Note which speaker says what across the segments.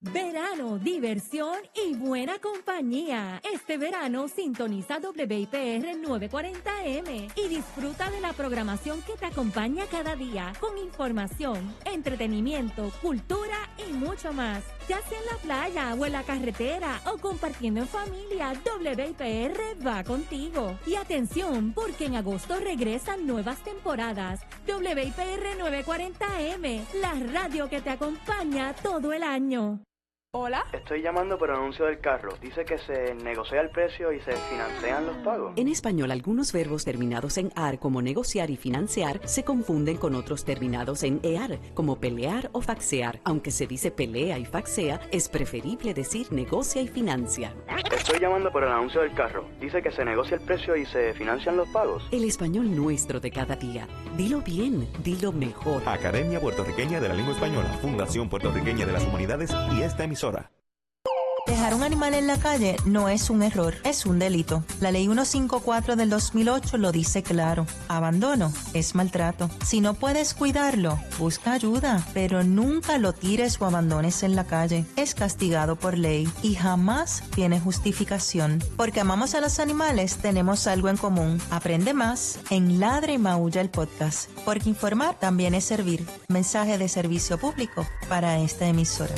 Speaker 1: Verano, diversión y buena compañía. Este verano sintoniza WIPR 940M y disfruta de la programación que te acompaña cada día con información, entretenimiento, cultura y mucho más. Ya sea en la playa o en la carretera o compartiendo en familia, WIPR va contigo. Y atención, porque en agosto regresan nuevas temporadas. WIPR 940M, la radio que te acompaña todo el año.
Speaker 2: ¿Hola?
Speaker 3: Estoy llamando por el anuncio del carro. Dice que se negocia el precio y se financian los pagos.
Speaker 4: En español, algunos verbos terminados en AR, como negociar y financiar, se confunden con otros terminados en EAR, como pelear o faxear. Aunque se dice pelea y faxea, es preferible decir negocia y financia.
Speaker 3: Estoy llamando por el anuncio del carro. Dice que se negocia el precio y se financian los pagos.
Speaker 4: El español nuestro de cada día. Dilo bien, dilo mejor.
Speaker 5: Academia Puertorriqueña de la Lengua Española, Fundación Puertorriqueña de las Humanidades y esta emisora.
Speaker 6: Dejar un animal en la calle no es un error, es un delito. La Ley 154 del 2008 lo dice claro. Abandono es maltrato. Si no puedes cuidarlo, busca ayuda, pero nunca lo tires o abandones en la calle. Es castigado por ley y jamás tiene justificación. Porque amamos a los animales, tenemos algo en común. Aprende más en Ladra y Maulla el podcast. Porque informar también es servir. Mensaje de servicio público para esta emisora.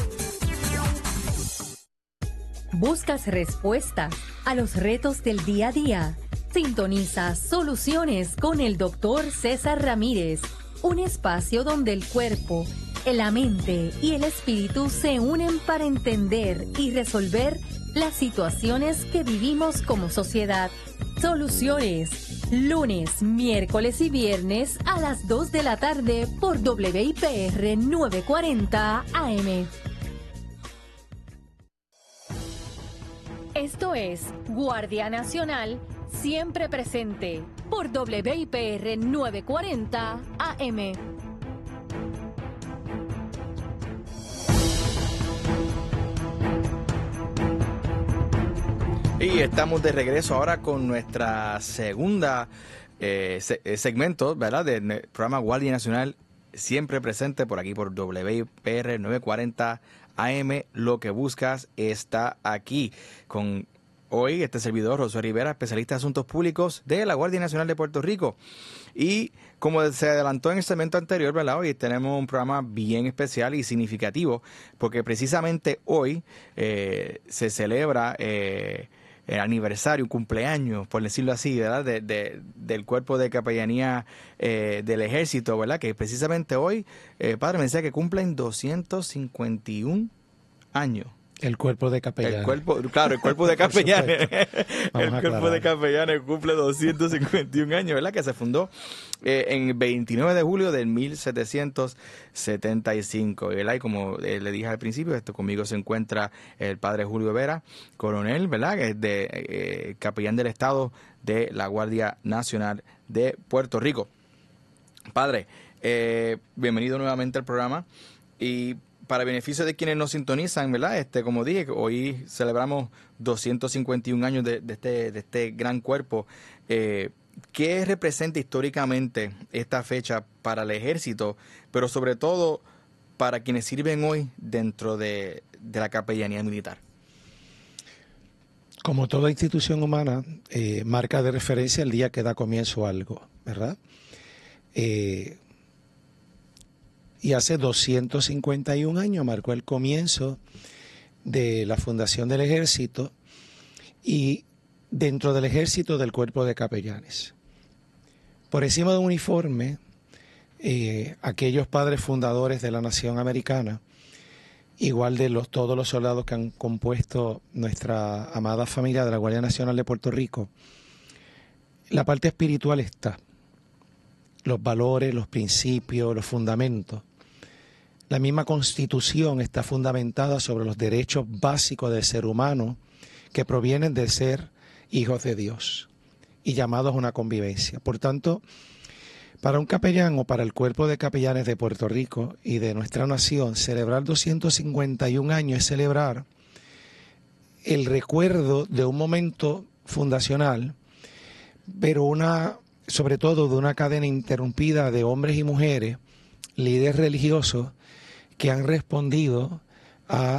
Speaker 1: ¿Buscas respuestas a los retos del día a día? Sintoniza Soluciones con el Dr. César Ramírez, un espacio donde el cuerpo, la mente y el espíritu se unen para entender y resolver las situaciones que vivimos como sociedad. Soluciones, lunes, miércoles y viernes a las 2 de la tarde por WIPR 940 AM. Esto es Guardia Nacional, siempre presente, por WIPR 940 AM.
Speaker 7: Y estamos de regreso ahora con nuestra segunda segmento, ¿verdad? Del programa Guardia Nacional, siempre presente por aquí por WIPR 940 AM. Lo que buscas está aquí. Con hoy este servidor, Josué Rivera, especialista de asuntos públicos de la Guardia Nacional de Puerto Rico. Y como se adelantó en el segmento anterior, ¿verdad? Hoy tenemos un programa bien especial y significativo, porque precisamente hoy se celebra el aniversario, cumpleaños, por decirlo así, ¿verdad? Del cuerpo de capellanía del ejército, ¿verdad? Que precisamente hoy, padre, me decía que cumplen 251 años.
Speaker 8: El cuerpo de capellanes.
Speaker 7: El cuerpo de capellanes. El cuerpo de capellanes cumple 251 años, ¿verdad? Que se fundó en 29 de julio de 1775, ¿verdad? Y como le dije al principio, conmigo se encuentra el padre Julio Vera, coronel, ¿verdad? Que es de capellán del Estado de la Guardia Nacional de Puerto Rico. Padre, bienvenido nuevamente al programa. Y para beneficio de quienes nos sintonizan, ¿verdad? Como dije, hoy celebramos 251 años de este gran cuerpo. ¿Qué representa históricamente esta fecha para el ejército, pero sobre todo para quienes sirven hoy dentro de la capellanía militar?
Speaker 8: Como toda institución humana, marca de referencia el día que da comienzo a algo, ¿verdad? Y hace 251 años marcó el comienzo de la fundación del ejército y dentro del ejército del cuerpo de capellanes. Por encima de un uniforme, aquellos padres fundadores de la nación americana, igual de todos los soldados que han compuesto nuestra amada familia de la Guardia Nacional de Puerto Rico, la parte espiritual está. Los valores, los principios, los fundamentos. La misma Constitución está fundamentada sobre los derechos básicos del ser humano que provienen de ser hijos de Dios y llamados a una convivencia. Por tanto, para un capellán o para el cuerpo de capellanes de Puerto Rico y de nuestra nación, celebrar 251 años es celebrar el recuerdo de un momento fundacional, pero sobre todo de una cadena interrumpida de hombres y mujeres, líderes religiosos, que han respondido a